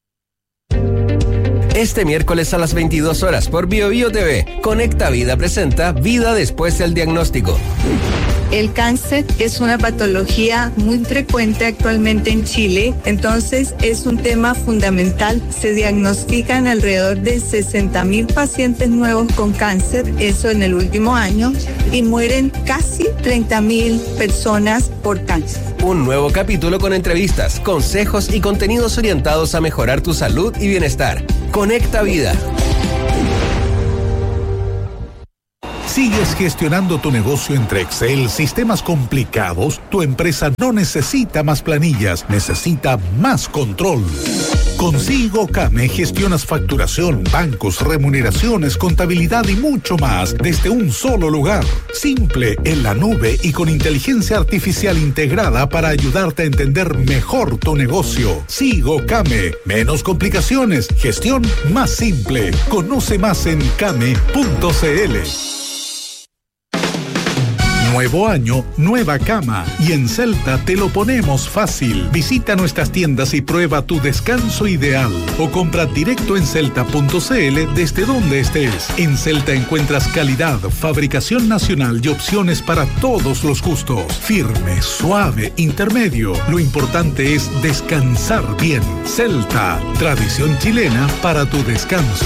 Este miércoles a las 22 horas por BioBio TV, Conecta Vida presenta Vida después del diagnóstico. El cáncer es una patología muy frecuente actualmente en Chile, entonces es un tema fundamental. Se diagnostican alrededor de 60,000 pacientes nuevos con cáncer, eso en el último año, y mueren casi 30,000 personas por cáncer. Un nuevo capítulo con entrevistas, consejos y contenidos orientados a mejorar tu salud y bienestar. Conecta Vida. ¿Sigues gestionando tu negocio entre Excel, sistemas complicados? Tu empresa no necesita más planillas, necesita más control. Con Sigo Came gestionas facturación, bancos, remuneraciones, contabilidad y mucho más desde un solo lugar. Simple, en la nube y con inteligencia artificial integrada para ayudarte a entender mejor tu negocio. Sigo Came. Menos complicaciones, gestión más simple. Conoce más en came.cl. Nuevo año, nueva cama. Y en Celta te lo ponemos fácil. Visita nuestras tiendas y prueba tu descanso ideal. O compra directo en celta.cl desde donde estés. En Celta encuentras calidad, fabricación nacional y opciones para todos los gustos. Firme, suave, intermedio. Lo importante es descansar bien. Celta, tradición chilena para tu descanso.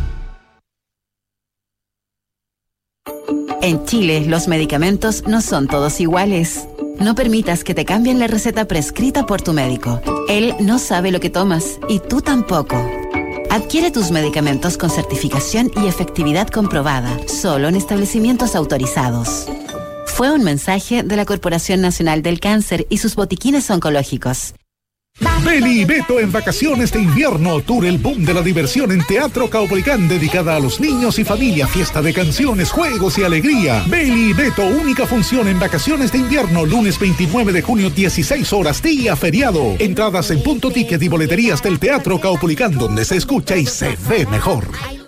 En Chile, los medicamentos no son todos iguales. No permitas que te cambien la receta prescrita por tu médico. Él no sabe lo que tomas y tú tampoco. Adquiere tus medicamentos con certificación y efectividad comprobada, solo en establecimientos autorizados. Fue un mensaje de la Corporación Nacional del Cáncer y sus botiquines oncológicos. Beli y Beto en vacaciones de invierno. Tour El Boom de la Diversión en Teatro Caupolicán, dedicada a los niños y familia. Fiesta de canciones, juegos y alegría. Beli y Beto, única función en vacaciones de invierno. Lunes 29 de junio, 16 horas, día feriado. Entradas en Punto Ticket y boleterías del Teatro Caupolicán, donde se escucha y se ve mejor.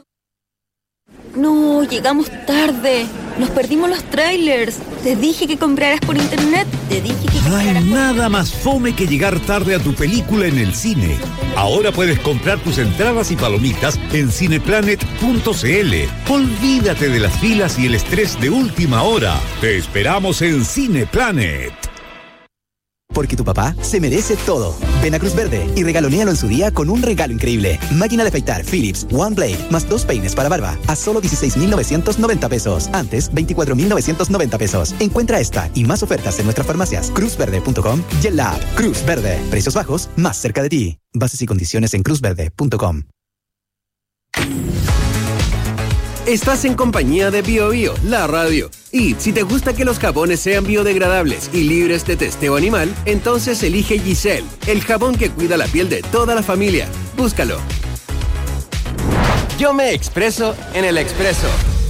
No, llegamos tarde. Nos perdimos los trailers. Te dije que compraras por internet. No hay nada más fome que llegar tarde a tu película en el cine. Ahora puedes comprar tus entradas y palomitas en cineplanet.cl. Olvídate de las filas y el estrés de última hora. Te esperamos en Cineplanet. Porque tu papá se merece todo. Ven a Cruz Verde y regalonéalo en su día con un regalo increíble. Máquina de afeitar Philips One Blade más 2 peines para barba a solo 16,990 pesos. Antes, 24,990 pesos. Encuentra esta y más ofertas en nuestras farmacias cruzverde.com y en la app Cruz Verde. Precios bajos, más cerca de ti. Bases y condiciones en cruzverde.com. Estás en compañía de BioBio, la radio. Y si te gusta que los jabones sean biodegradables y libres de testeo animal, entonces elige Giselle, el jabón que cuida la piel de toda la familia. Búscalo. Yo me expreso en el Expreso.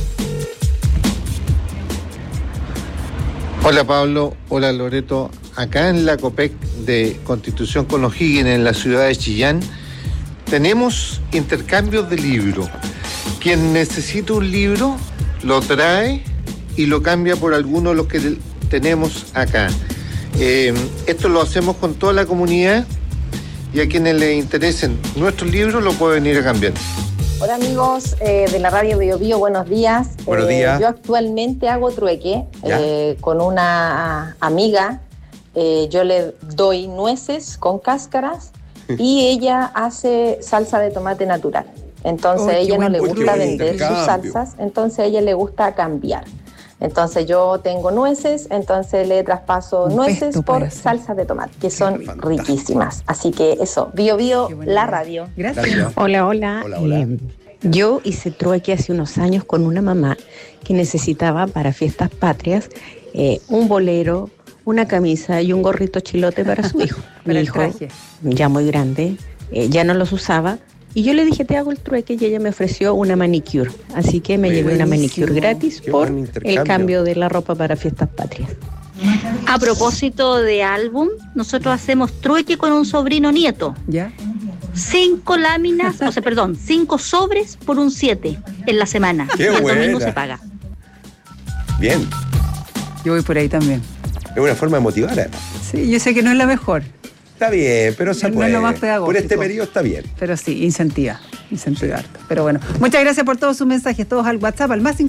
Hola Pablo, hola Loreto. Acá en la COPEC de Constitución con O'Higgins, en la ciudad de Chillán, tenemos intercambios de libros. Quien necesita un libro lo trae y lo cambia por alguno de los que tenemos acá. Esto lo hacemos con toda la comunidad y a quienes les interesen nuestros libros lo pueden ir a cambiar. Hola amigos de la radio BioBio, buenos días. Buenos días. Yo actualmente hago trueque con una amiga. Yo le doy nueces con cáscaras y ella hace salsa de tomate natural. Entonces a ella no le gusta vender sus salsas, entonces a ella le gusta cambiar. Entonces yo tengo nueces, entonces le traspaso nueces por salsa de tomate, que son riquísimas. Así que eso, BioBio, la radio. Gracias. Hola. Yo hice trueque hace unos años con una mamá que necesitaba para fiestas patrias un bolero, una camisa y un gorrito chilote para su hijo. Mi hijo, ya muy grande, ya no los usaba. Y yo le dije, te hago el trueque, y ella me ofreció una manicure. Así que me llevé una manicure gratis por el cambio de la ropa para fiestas patrias. A propósito de álbum, nosotros hacemos trueque con un sobrino nieto. ¿Ya? 5 láminas, 5 sobres por un 7 en la semana. ¡Qué y el buena! domingo se paga. Bien. Yo voy por ahí también. Es una forma de motivar, además. Sí, yo sé que no es la mejor. Está bien, pero se No puede. es lo más pedagógico. Por este periodo está bien. Pero sí, incentiva harto. Pero bueno, muchas gracias por todos sus mensajes, todos al WhatsApp, al más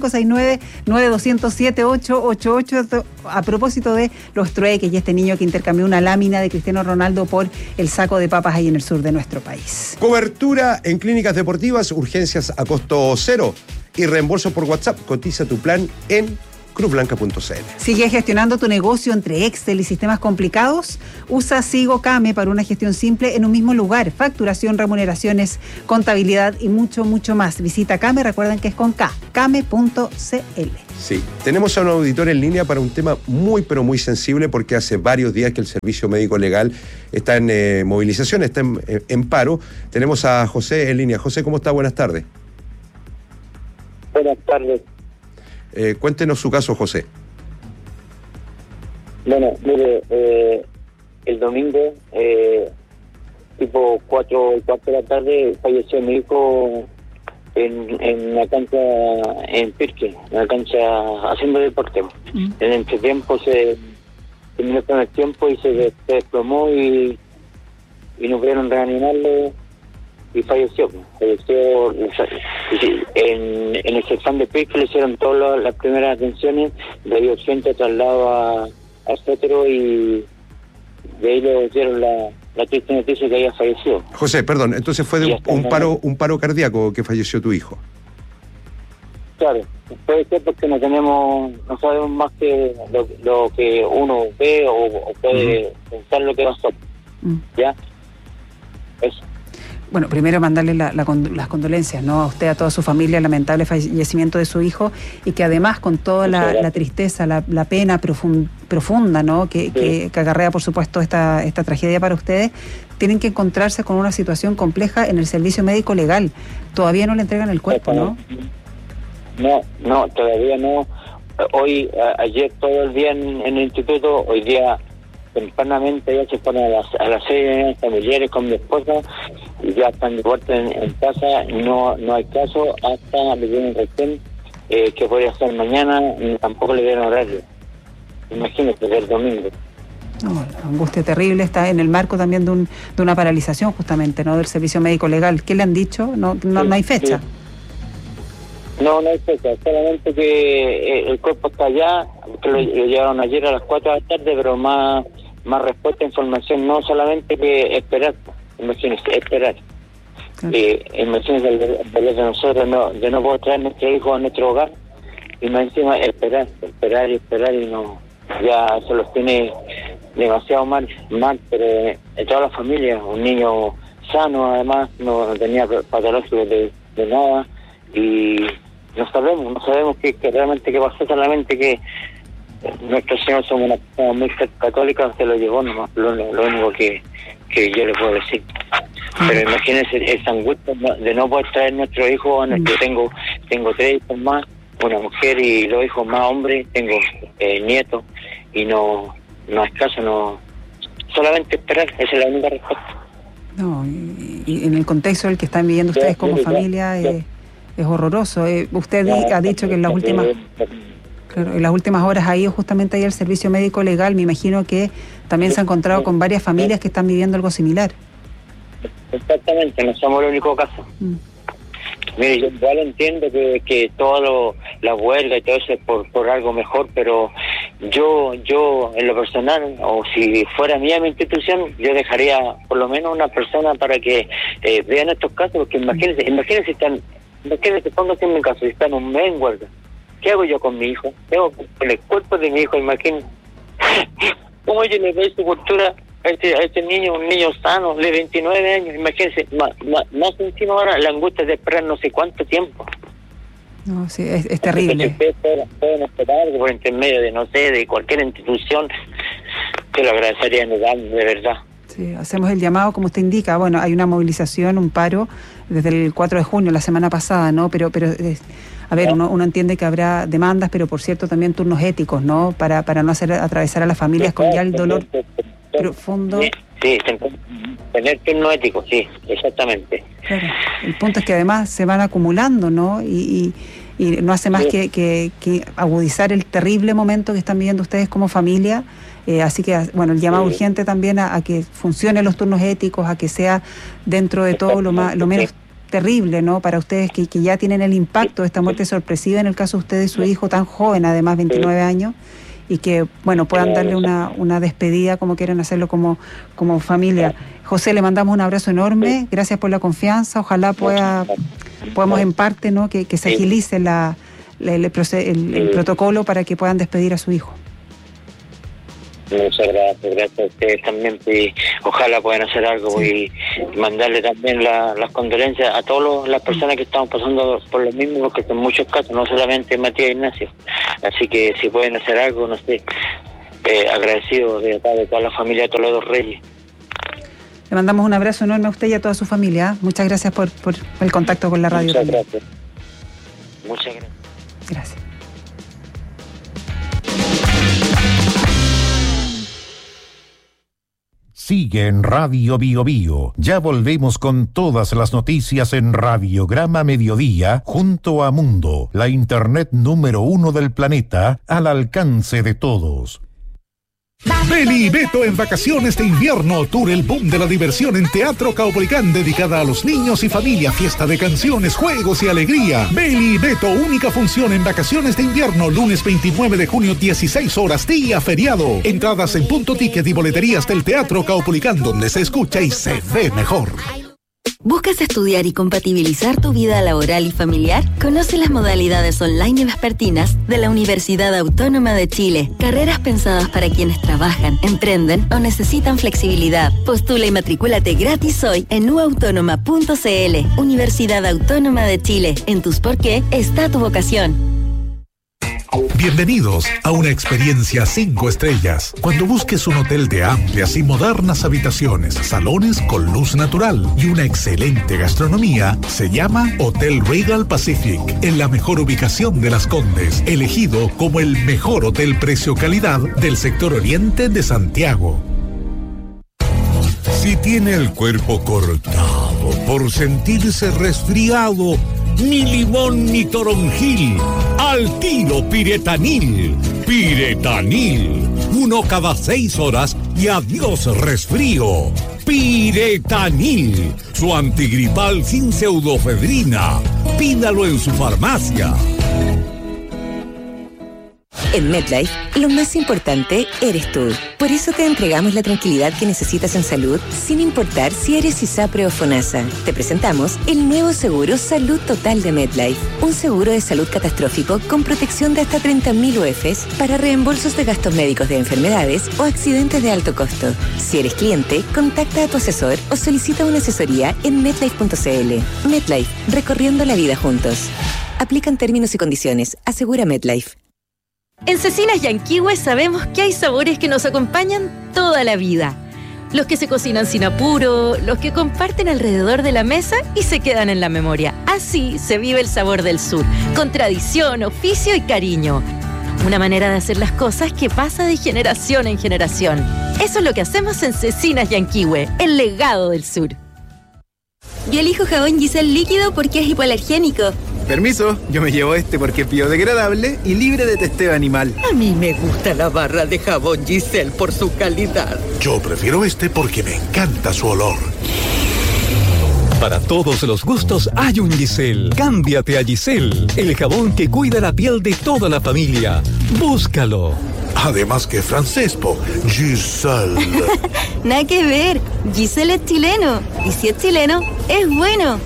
569-9207-888, a propósito de los trueques y este niño que intercambió una lámina de Cristiano Ronaldo por el saco de papas ahí en el sur de nuestro país. Cobertura en clínicas deportivas, urgencias a costo cero y reembolso por WhatsApp. Cotiza tu plan en cruzblanca.cl. ¿Sigue gestionando tu negocio entre Excel y sistemas complicados? Usa Sigo Came para una gestión simple en un mismo lugar. Facturación, remuneraciones, contabilidad y mucho, mucho más. Visita Came, recuerden que es con K, came.cl. Sí, tenemos a un auditor en línea para un tema muy, pero muy sensible, porque hace varios días que el Servicio Médico Legal está en movilización, está en paro. Tenemos a José en línea. José, ¿cómo está? Buenas tardes. Buenas tardes. Cuéntenos su caso, José. Bueno, mire, el domingo, tipo 4 de la tarde, falleció mi hijo en la cancha en Pirque, en la cancha haciendo deporte. En este tiempo se terminó con el tiempo y se desplomó y no pudieron reanimarlo y falleció. En el sección de Pirque le hicieron todas las primeras atenciones, le dio urgente traslado a Fétero y de ahí le dieron la triste noticia que había fallecido. José, perdón, entonces fue de un paro cardíaco que falleció tu hijo. Claro, puede ser porque no sabemos más que lo que uno ve o puede pensar lo que pasó. ¿Ya? Eso. Bueno, primero mandarle las condolencias, ¿no?, a usted, a toda su familia, el lamentable fallecimiento de su hijo, y que además con toda la tristeza, la pena profunda, ¿no?, que acarrea, por supuesto, esta tragedia para ustedes, tienen que encontrarse con una situación compleja en el servicio médico legal. Todavía no le entregan el cuerpo, ¿no? No, todavía no. Ayer todo el día en el instituto, hoy día tempranamente ya se ponen a las 6 familiares con mi esposa y ya están de vuelta en casa. No hay caso hasta le dieron recién que voy a hacer mañana, ni tampoco le dieron horario. Imagínate, del domingo. No, la angustia terrible está en el marco también de una paralización justamente, ¿no?, del servicio médico legal. ¿Qué le han dicho? No hay fecha. Sí. No hay fecha, solamente que el cuerpo está allá, que lo llevaron ayer a las 4 de la tarde, pero más respuesta a información, no solamente que esperar, imagínense, esperar. Claro. Imagínense el dolor de nosotros, de no poder traer a nuestro hijo a nuestro hogar, y más encima esperar y no, ya se los tiene demasiado mal, pero en toda la familia, un niño sano además, no tenía patológicos de nada, y no sabemos qué realmente qué pasó, solamente que nuestro Señor somos una persona muy católica, se lo llevó nomás, lo único que yo le puedo decir. Pero imagínense esa angustia de no poder traer nuestro hijo. Yo tengo 3 hijos más, una mujer y 2 hijos más hombres, tengo nietos, y no es caso, no, solamente esperar, esa es la única respuesta. No, y en el contexto en el que están viviendo ustedes como familia es horroroso. Usted ha dicho que en las últimas horas ha ido justamente ahí al servicio médico legal. Me imagino que también se ha encontrado con varias familias que están viviendo algo similar. Exactamente, no somos el único caso. Mire, yo igual entiendo que todo la huelga y todo eso es por algo mejor, pero yo en lo personal, o si fuera mía mi institución, yo dejaría por lo menos una persona para que vean estos casos, porque imagínense, póngase en mi caso, si están un mes en huelga, ¿qué hago yo con mi hijo? ¿Qué hago con el cuerpo de mi hijo? Imagínense. ¿Cómo yo le doy su cultura a este niño, un niño sano, de 29 años? Imagínense, más encima ahora la angustia de esperar no sé cuánto tiempo. No, sí, es terrible. Ustedes pueden esperar por intermedio de cualquier institución, que lo agradecería de verdad. Sí, hacemos el llamado, como usted indica. Bueno, hay una movilización, un paro, desde el 4 de junio, la semana pasada, ¿no? Pero a ver, uno entiende que habrá demandas, pero por cierto también turnos éticos, ¿no? Para no hacer atravesar a las familias con ya el dolor profundo. Sí, tener turno ético, sí, exactamente. Claro. El punto es que además se van acumulando, ¿no? Y no hace más que agudizar el terrible momento que están viviendo ustedes como familia. Así que, bueno, el llamado urgente también a que funcionen los turnos éticos, a que sea dentro de todo lo menos terrible, ¿no? Para ustedes que ya tienen el impacto de esta muerte sorpresiva en el caso de ustedes, su hijo tan joven, además 29 años, y que, bueno, puedan darle una despedida como quieren hacerlo como familia. José, le mandamos un abrazo enorme, gracias por la confianza, ojalá podamos en parte, ¿no?, que se agilice el protocolo para que puedan despedir a su hijo. Muchas gracias a ustedes también, y ojalá puedan hacer algo y mandarle también las condolencias a todas las personas que estamos pasando por lo mismo, porque en muchos casos, no solamente Matías Ignacio, así que si pueden hacer algo, no sé, agradecido de toda la familia de Toledo Reyes. Le mandamos un abrazo enorme a usted y a toda su familia. Muchas gracias por el contacto con la radio. Muchas gracias. Muchas gracias. Gracias. Sigue en Radio Bio Bio. Ya volvemos con todas las noticias en Radiograma Mediodía, junto a Mundo, la internet número 1 del planeta, al alcance de todos. Beli y Beto en vacaciones de invierno, tour El Boom de la Diversión en Teatro Caupolicán, dedicada a los niños y familia, fiesta de canciones, juegos y alegría. Beli y Beto, única función en vacaciones de invierno, lunes 29 de junio, 16 horas, día feriado. Entradas en Punto Ticket y boleterías del Teatro Caupolicán, donde se escucha y se ve mejor. ¿Buscas estudiar y compatibilizar tu vida laboral y familiar? Conoce las modalidades online y vespertinas de la Universidad Autónoma de Chile. Carreras pensadas para quienes trabajan, emprenden o necesitan flexibilidad. Postula y matricúlate gratis hoy en uautónoma.cl. Universidad Autónoma de Chile. En tus por qué está tu vocación. Bienvenidos a una experiencia 5 estrellas. Cuando busques un hotel de amplias y modernas habitaciones, salones con luz natural y una excelente gastronomía, se llama Hotel Regal Pacific, en la mejor ubicación de Las Condes, elegido como el mejor hotel precio-calidad del sector oriente de Santiago. Si tiene el cuerpo cortado por sentirse resfriado, ni limón ni toronjil, al tiro Piretanil. Piretanil, 1 cada 6 horas y adiós resfrío. Piretanil, su antigripal sin pseudofedrina. Pídalo en su farmacia. En MetLife, lo más importante eres tú. Por eso te entregamos la tranquilidad que necesitas en salud, sin importar si eres ISAPRE o FONASA. Te presentamos el nuevo seguro Salud Total de MetLife. Un seguro de salud catastrófico con protección de hasta 30.000 UFs para reembolsos de gastos médicos de enfermedades o accidentes de alto costo. Si eres cliente, contacta a tu asesor o solicita una asesoría en MetLife.cl. MetLife, recorriendo la vida juntos. Aplican términos y condiciones. Asegura MetLife. En Cecinas Yanquihue sabemos que hay sabores que nos acompañan toda la vida. Los que se cocinan sin apuro, los que comparten alrededor de la mesa y se quedan en la memoria. Así se vive el sabor del sur, con tradición, oficio y cariño. Una manera de hacer las cosas que pasa de generación en generación. Eso es lo que hacemos en Cecinas Yanquihue, el legado del sur. Yo elijo jabón Giselle líquido porque es hipoalergénico. Permiso, yo me llevo este porque es biodegradable y libre de testeo animal. A mí me gusta la barra de jabón Giselle por su calidad. Yo prefiero este porque me encanta su olor. Para todos los gustos hay un Giselle. Cámbiate a Giselle, el jabón que cuida la piel de toda la familia. Búscalo. Además que francés, Giselle. Nada que ver, Giselle es chileno. Y si es chileno, es bueno.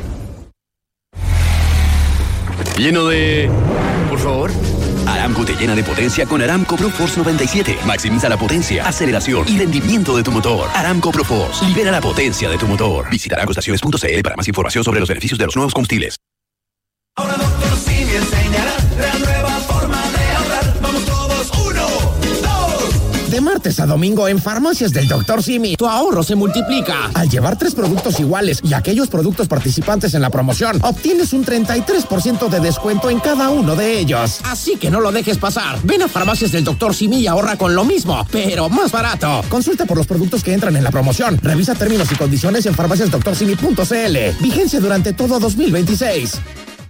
Lleno de... Por favor. Aramco te llena de potencia con Aramco ProForce 97. Maximiza la potencia, aceleración y rendimiento de tu motor. Aramco ProForce. Libera la potencia de tu motor. Visita aramcoestaciones.cl para más información sobre los beneficios de los nuevos combustibles. Ahora Dr. Simi enseñará la nueva forma de ahorrar. Vamos todos, 1, 2. De martes a domingo en Farmacias del Dr. Simi, tu ahorro se multiplica. Al llevar 3 productos iguales y aquellos productos participantes en la promoción, obtienes un 33% de descuento en cada uno de ellos. Así que no lo dejes pasar. Ven a Farmacias del Dr. Simi y ahorra con lo mismo, pero más barato. Consulta por los productos que entran en la promoción. Revisa términos y condiciones en farmaciasdoctorsimi.cl. Vigencia durante todo 2026.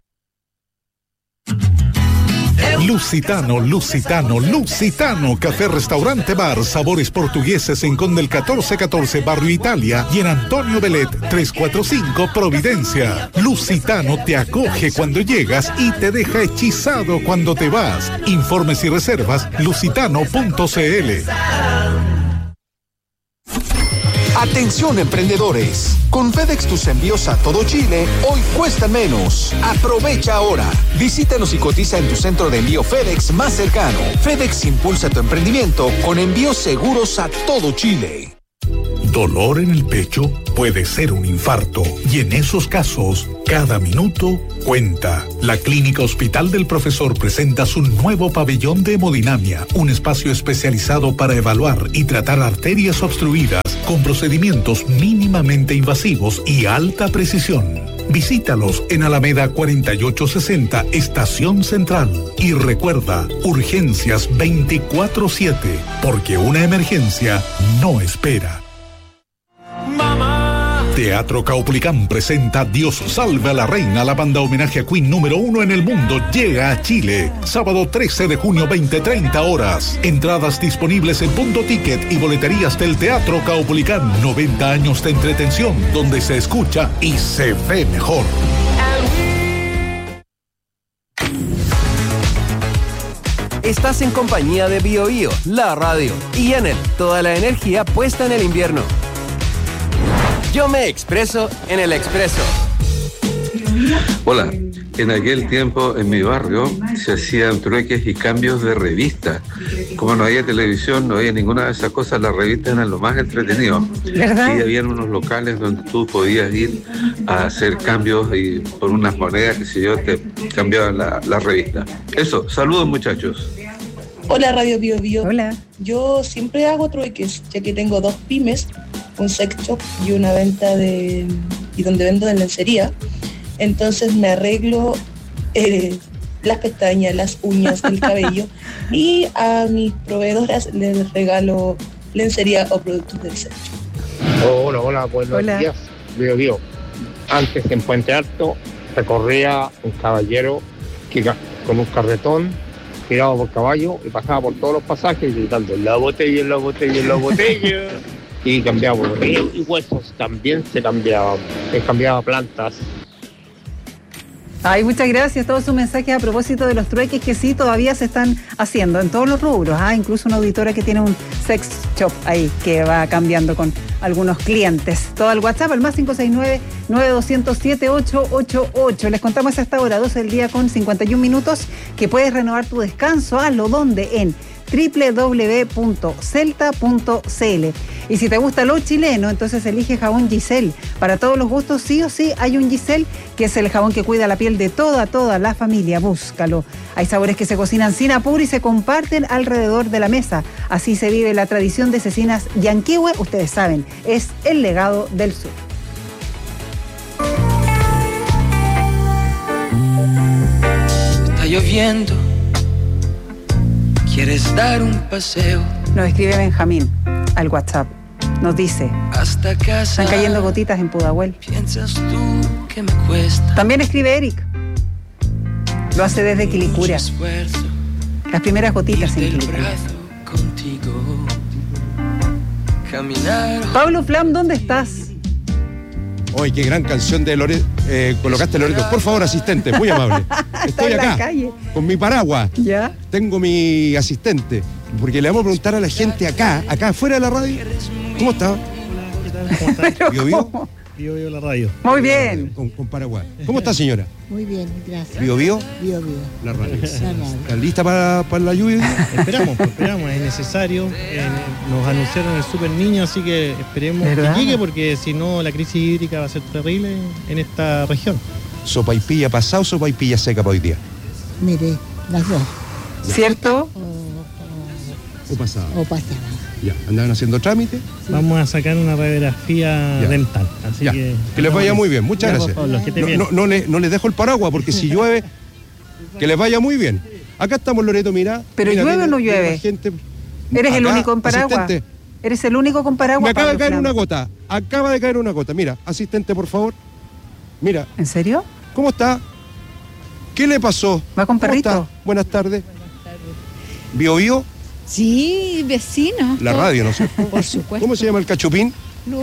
Lusitano, Lusitano, Lusitano, café, restaurante, bar, sabores portugueses en Conde el 1414, Barrio Italia, y en Antonio Belet 345, Providencia. Lusitano te acoge cuando llegas y te deja hechizado cuando te vas. Informes y reservas, lusitano.cl. Atención emprendedores, con FedEx tus envíos a todo Chile hoy cuestan menos. Aprovecha ahora. Visítanos y cotiza en tu centro de envío FedEx más cercano. FedEx impulsa tu emprendimiento con envíos seguros a todo Chile. Dolor en el pecho puede ser un infarto y en esos casos, cada minuto cuenta. La Clínica Hospital del Profesor presenta su nuevo pabellón de hemodinamia, un espacio especializado para evaluar y tratar arterias obstruidas con procedimientos mínimamente invasivos y alta precisión. Visítalos en Alameda 4860, Estación Central. Y recuerda, urgencias 24/7, porque una emergencia no espera. Teatro Caupolicán presenta Dios salve a la reina. La banda homenaje a Queen número 1 en el mundo llega a Chile. Sábado 13 de junio, 20-30 horas. Entradas disponibles en Punto Ticket y boleterías del Teatro Caupolicán. 90 años de entretención donde se escucha y se ve mejor. Estás en compañía de BioBio, la radio, y Enel, toda la energía puesta en el invierno. Yo me expreso en el Expreso. Hola, en aquel tiempo en mi barrio se hacían trueques y cambios de revistas. Como no había televisión, no había ninguna de esas cosas, las revistas eran lo más entretenido. ¿Verdad? Y habían unos locales donde tú podías ir a hacer cambios y por unas monedas, qué sé yo, te cambiaban la revista. Eso, saludos muchachos. Hola Radio Bio Bio. Hola. Yo siempre hago trueques, ya que tengo 2 pymes, un sex shop y una venta y donde vendo de lencería. Entonces me arreglo las pestañas, las uñas, el cabello y a mis proveedoras les regalo lencería o productos del sex shop. Hola, buenos días. Bio Bio. Antes en Puente Alto recorría un caballero con un carretón tirado por caballo y pasaba por todos los pasajes gritando la botella, la botella, la botella. Y cambiaba y huesos también se cambiaba plantas. Ay, muchas gracias. Todos sus mensajes a propósito de los trueques que sí todavía se están haciendo en todos los rubros. Incluso una auditora que tiene un sex shop ahí que va cambiando con algunos clientes. Todo al WhatsApp, al más 569-9207-888. Les contamos a esta hora, 12 del día con 51 minutos, que puedes renovar tu descanso. Hazlo donde en www.celta.cl. Y si te gusta lo chileno, entonces elige jabón Giselle. Para todos los gustos, sí o sí, hay un Giselle, que es el jabón que cuida la piel de toda la familia. Búscalo. Hay sabores que se cocinan sin apuro y se comparten alrededor de la mesa. Así se vive la tradición de Cecinas Yanquihue. Ustedes saben, es el legado del sur. Está lloviendo. ¿Quieres dar un paseo? Nos escribe Benjamín al WhatsApp. Nos dice: hasta casa. Están cayendo gotitas en Pudahuel. ¿Piensas tú que me cuesta? También escribe Eric. Lo hace desde Quilicura. Las primeras gotitas en Quilicura. Pablo Flam, ¿dónde estás? Hoy qué gran canción de Loreto. Colocaste Loreto. Por favor, asistente, muy amable. Estoy acá con mi paraguas. ¿Ya? Tengo mi asistente. Porque le vamos a preguntar a la gente acá afuera de la radio. ¿Cómo está? ¿Bio? Bio la radio. Muy bien. Con paraguas. ¿Cómo está, señora? Muy bien, gracias. ¿Bio? Bio. La radio. ¿Está lista para la lluvia? Esperamos, es necesario. Nos anunciaron el Super Niño, así que esperemos que llegue, porque si no la crisis hídrica va a ser terrible en esta región. ¿Sopaipilla pasada o sopaipilla seca para hoy día? Mire, las dos. ¿Cierto? ¿O pasada? O pasada. Ya, ¿andaban haciendo trámite? Vamos a sacar una radiografía dental. Así que les vaya muy bien, muchas gracias. No les dejo el paraguas, porque si llueve, que les vaya muy bien. Acá estamos, Loreto, mira. ¿Pero llueve o no llueve? Gente, ¿Eres el único en paraguas? Asistente. ¿Eres el único con paraguas? Me acaba de caer una gota. Acaba de caer una gota. Mira, asistente, por favor. Mira. ¿En serio? ¿Cómo está? ¿Qué le pasó? ¿Va con perrito? Buenas tardes. ¿Bio? Sí, vecino. La radio, ¿no sé? Por supuesto. ¿Cómo se llama el cachupín?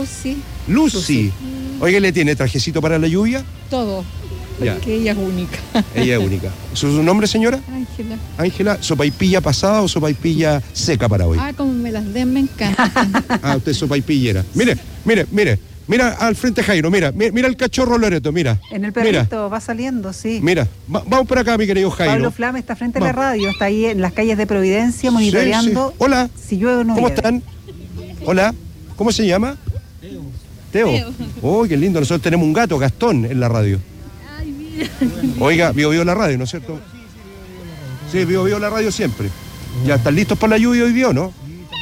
Lucy. Oiga, ¿le tiene trajecito para la lluvia? Todo. Porque ella es única. Ella es única. ¿Su nombre, señora? Ángela. ¿Sopaipilla pasada o sopaipilla seca para hoy? Como me las den, me encanta. Usted es sopaipillera. Mire. Mira al frente, Jairo. Mira el cachorro Loreto, mira. En el perrito, va saliendo, sí. Mira, vamos por acá, mi querido Jairo. Pablo Flame está frente a la radio, está ahí en las calles de Providencia monitoreando. Sí. Hola. Si llueve o no ¿Cómo llueve. están? Hola. ¿Cómo se llama? Teo. Oh, qué lindo. Nosotros tenemos un gato, Gastón, en la radio. Ay, mira. Oiga, Bio la radio, ¿no es cierto? Sí, Bio la radio siempre. ¿Ya están listos para la lluvia hoy día, no?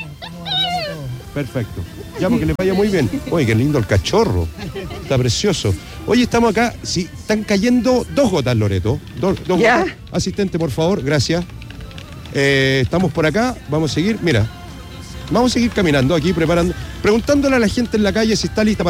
Perfecto. Ya, porque les vaya muy bien. Oye, qué lindo el cachorro. Está precioso. Oye, estamos acá. Sí, están cayendo 2 gotas, Loreto. Dos gotas. Asistente, por favor. Gracias. Estamos por acá. Vamos a seguir. Mira. Vamos a seguir caminando aquí, preguntando, preguntándole a la gente en la calle si está lista para